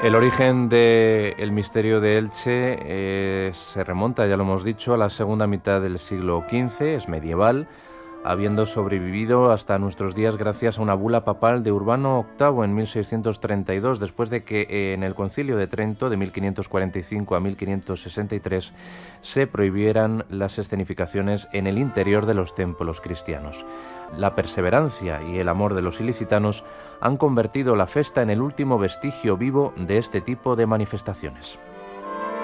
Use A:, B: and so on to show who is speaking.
A: El origen del misterio de Elche se remonta, ya lo hemos dicho, a la segunda mitad del siglo XV, es medieval, habiendo sobrevivido hasta nuestros días gracias a una bula papal de Urbano VIII en 1632, después de que en el Concilio de Trento de 1545 a 1563 se prohibieran las escenificaciones en el interior de los templos cristianos. La perseverancia y el amor de los ilicitanos han convertido la festa en el último vestigio vivo de este tipo de manifestaciones.